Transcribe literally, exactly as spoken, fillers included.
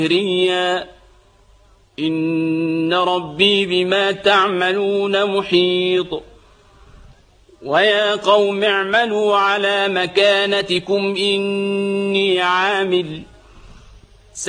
ريا إن ربي بما تعملون محيط ويا قوم اعملوا على مكانتكم إني عامل